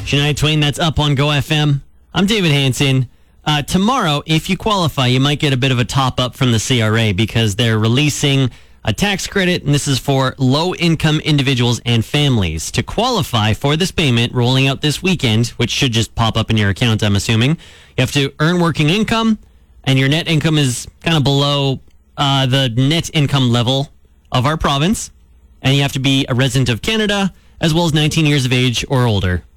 Shania Twain, that's up on Go FM. I'm David Hansen. Tomorrow, if you qualify, you might get a bit of a top-up from the CRA because they're releasing a tax credit, and this is for low-income individuals and families. To qualify for this payment rolling out this weekend, which should just pop up in your account, I'm assuming, you have to earn working income, and your net income is kind of below the net income level of our province, and you have to be a resident of Canada, as well as 19 years of age or older.